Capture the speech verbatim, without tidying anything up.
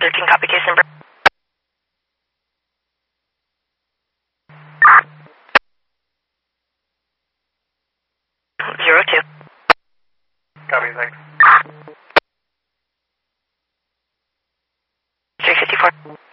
thirteen, copy case number. Zero two. Copy, thanks. three fifty-four.